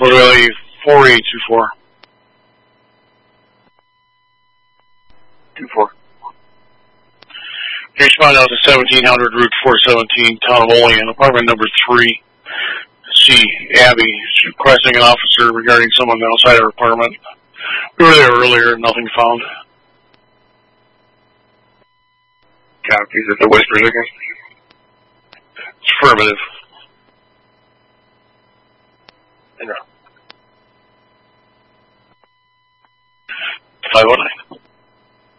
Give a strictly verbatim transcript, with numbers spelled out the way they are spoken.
Port Valley four eight two four. Two four. Respond out to seventeen hundred Route four seventeen, Town of Olean, apartment number three. See Abby. She's requesting an officer regarding someone outside her apartment. We were there earlier, nothing found. Copy. Is it the Whispers again? It's affirmative. No. five oh nine.